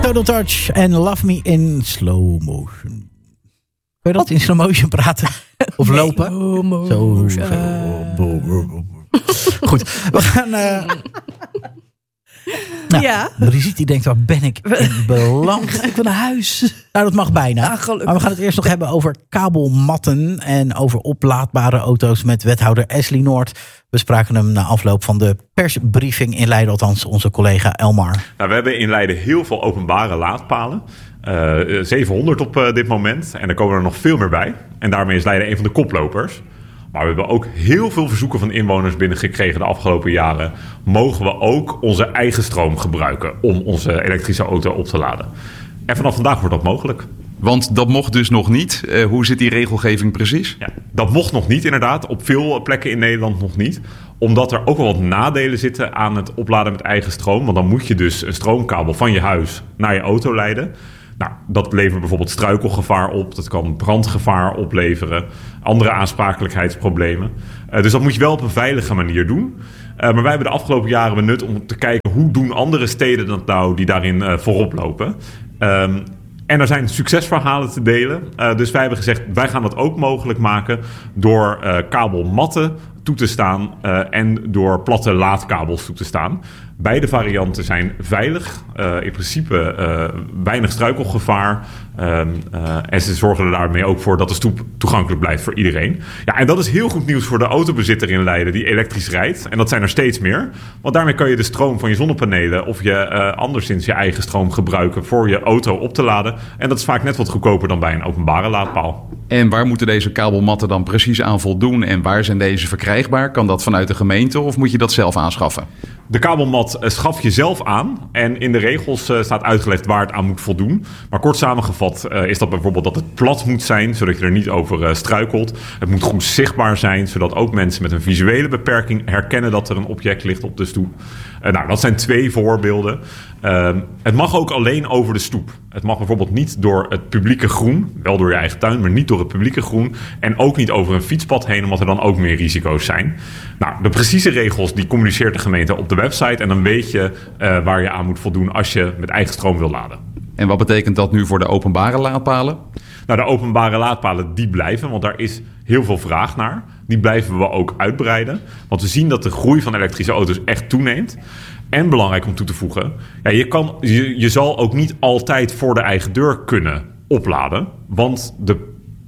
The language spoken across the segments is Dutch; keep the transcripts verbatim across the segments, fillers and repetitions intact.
Total Touch en Love Me in Slow Motion. Kun je dat in slow motion praten? Of nee, lopen? Zo. Goed, we gaan... Uh... Nou, ja. Brigitte die denkt, waar ben ik in beland? Ik wil naar huis. Nou, dat mag bijna. Ah, maar we gaan het eerst nog hebben over kabelmatten en over oplaadbare auto's met wethouder Ashley Noord. We spraken hem na afloop van de persbriefing in Leiden, althans onze collega Elmar. Nou, we hebben in Leiden heel veel openbare laadpalen. Uh, zevenhonderd op uh, dit moment. En er komen er nog veel meer bij. En daarmee is Leiden een van de koplopers. Maar we hebben ook heel veel verzoeken van inwoners binnengekregen de afgelopen jaren. Mogen we ook onze eigen stroom gebruiken om onze elektrische auto op te laden? En vanaf vandaag wordt dat mogelijk. Want dat mocht dus nog niet. Uh, hoe zit die regelgeving precies? Ja, dat mocht nog niet inderdaad. Op veel plekken in Nederland nog niet. Omdat er ook wel wat nadelen zitten aan het opladen met eigen stroom. Want dan moet je dus een stroomkabel van je huis naar je auto leiden. Nou, dat levert bijvoorbeeld struikelgevaar op. Dat kan brandgevaar opleveren. Andere aansprakelijkheidsproblemen. Uh, dus dat moet je wel op een veilige manier doen. Uh, maar wij hebben de afgelopen jaren benut om te kijken hoe doen andere steden dat nou die daarin uh, voorop lopen. Um, En er zijn succesverhalen te delen. Uh, dus wij hebben gezegd, wij gaan dat ook mogelijk maken door uh, kabelmatten toe te staan uh, en door platte laadkabels toe te staan. Beide varianten zijn veilig. Uh, in principe uh, weinig struikelgevaar. Uh, uh, en ze zorgen er daarmee ook voor dat de stoep toegankelijk blijft voor iedereen. Ja, en dat is heel goed nieuws voor de autobezitter in Leiden die elektrisch rijdt. En dat zijn er steeds meer. Want daarmee kan je de stroom van je zonnepanelen of je uh, anderszins je eigen stroom gebruiken voor je auto op te laden. En dat is vaak net wat goedkoper dan bij een openbare laadpaal. En waar moeten deze kabelmatten dan precies aan voldoen? En waar zijn deze verkrijgbaar? Kan dat vanuit de gemeente of moet je dat zelf aanschaffen? De kabelmat uh, schaf je zelf aan. En in de regels uh, staat uitgelegd waar het aan moet voldoen. Maar kort samengevat uh, is dat bijvoorbeeld dat het plat moet zijn, zodat je er niet over uh, struikelt. Het moet goed zichtbaar zijn, zodat ook mensen met een visuele beperking herkennen dat er een object ligt op de stoep. Uh, nou, dat zijn twee voorbeelden. Uh, het mag ook alleen over de stoep. Het mag bijvoorbeeld niet door het publieke groen, wel door je eigen tuin, maar niet door het publieke groen. En ook niet over een fietspad heen, omdat er dan ook meer risico's zijn. Nou, de precieze regels die communiceert de gemeente op de website. En dan weet je uh, waar je aan moet voldoen als je met eigen stroom wil laden. En wat betekent dat nu voor de openbare laadpalen? Nou, de openbare laadpalen die blijven, want daar is heel veel vraag naar. Die blijven we ook uitbreiden. Want we zien dat de groei van elektrische auto's echt toeneemt. En belangrijk om toe te voegen, ja, je, kan, je, je zal ook niet altijd voor de eigen deur kunnen opladen. Want de,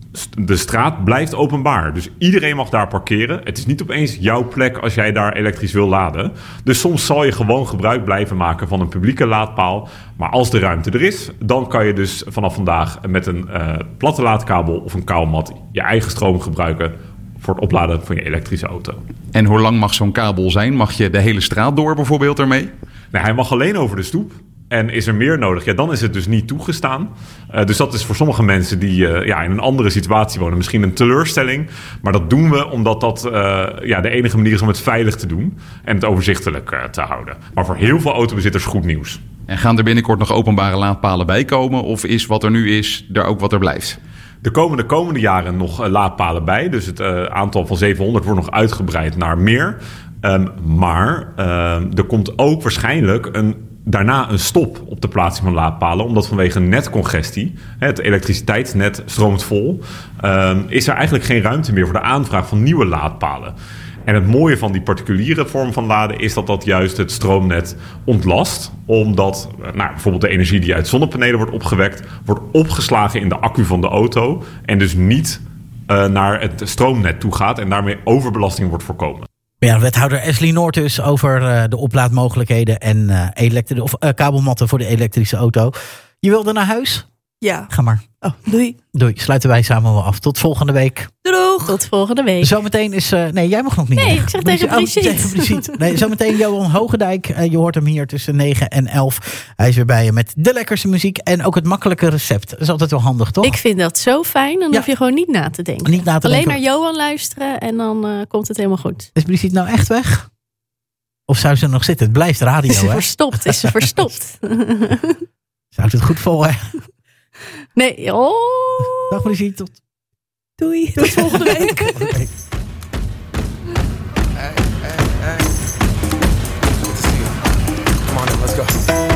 de straat blijft openbaar. Dus iedereen mag daar parkeren. Het is niet opeens jouw plek als jij daar elektrisch wil laden. Dus soms zal je gewoon gebruik blijven maken van een publieke laadpaal. Maar als de ruimte er is, dan kan je dus vanaf vandaag met een uh, platte laadkabel of een kabelmat je eigen stroom gebruiken voor het opladen van je elektrische auto. En hoe lang mag zo'n kabel zijn? Mag je de hele straat door bijvoorbeeld ermee? Nee, hij mag alleen over de stoep. En is er meer nodig? Ja, dan is het dus niet toegestaan. Uh, dus dat is voor sommige mensen die uh, ja, in een andere situatie wonen misschien een teleurstelling. Maar dat doen we omdat dat uh, ja, de enige manier is om het veilig te doen en het overzichtelijk uh, te houden. Maar voor heel veel autobezitters goed nieuws. En gaan er binnenkort nog openbare laadpalen bij komen? Of is wat er nu is, er ook wat er blijft? Er komen de komende jaren nog uh, laadpalen bij. Dus het uh, aantal van zevenhonderd wordt nog uitgebreid naar meer. Um, maar uh, er komt ook waarschijnlijk een, daarna een stop op de plaatsing van laadpalen. Omdat vanwege netcongestie, het elektriciteitsnet stroomt vol, uh, is er eigenlijk geen ruimte meer voor de aanvraag van nieuwe laadpalen. En het mooie van die particuliere vorm van laden is dat dat juist het stroomnet ontlast. Omdat nou, bijvoorbeeld de energie die uit zonnepanelen wordt opgewekt, wordt opgeslagen in de accu van de auto. En dus niet uh, naar het stroomnet toe gaat en daarmee overbelasting wordt voorkomen. Ja, wethouder Ashley Noord dus over uh, de oplaadmogelijkheden en uh, elektri- of, uh, kabelmatten voor de elektrische auto. Je wilde naar huis? Ja. Ga maar. Oh, doei. Doei. Sluiten wij samen wel af. Tot volgende week. Doeg. Tot volgende week. Zometeen is... Uh, nee, jij mag nog niet. Nee, ik zeg tegen Brigitte. Oh, tegen Brigitte. Nee, zometeen Johan Hogendijk. Uh, je hoort hem hier tussen negen en elf. Hij is weer bij je met de lekkerste muziek en ook het makkelijke recept. Dat is altijd wel handig, toch? Ik vind dat zo fijn. Dan ja. hoef je gewoon niet na te denken. Niet na te Alleen denken. naar Johan luisteren en dan uh, komt het helemaal goed. Is Brigitte nou echt weg? Of zou ze nog zitten? Het blijft radio, is ze hè? Verstopt. Is ze verstopt? Ze houdt het goed vol, hè? Nee, oh. Dag Brigitte, tot... Doei, tot volgende week.